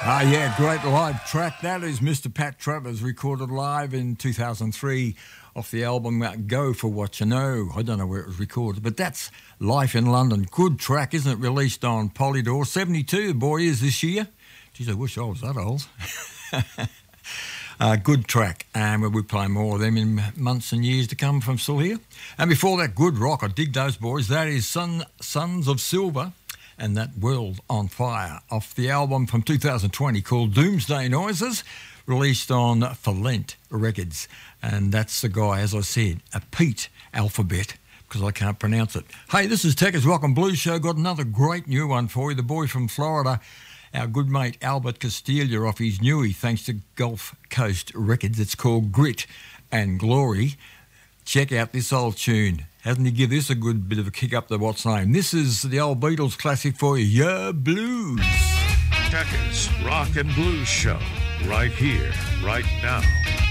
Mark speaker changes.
Speaker 1: Ah, yeah, great live track. That is Mr. Pat Travers, recorded live in 2003 off the album Go For What You Know. I don't know where it was recorded, but that's Life in London. Good track, isn't it? Released on Polydor. 72, the boy is this year. Geez, I wish I was that old. Good track, and we'll be playing more of them in months and years to come from Still Here. And before that, good rock. I dig those boys. That is Sons of Silver and That World on Fire off the album from 2020 called Doomsday Noises, released on Falent Records. And that's the guy, as I said, a Pete Alphabet, because I can't pronounce it. Hey, this is Techers Rock and Blues Show. Got another great new one for you. The boy from Florida, our good mate Albert Castiglia, off his newie, thanks to Gulf Coast Records. It's called Grit and Glory. Check out this old tune. Hasn't he give this a good bit of a kick up the what's name? This is the old Beatles classic for you, Yeah Blues.
Speaker 2: Techers Rock and Blues Show, right here, right now.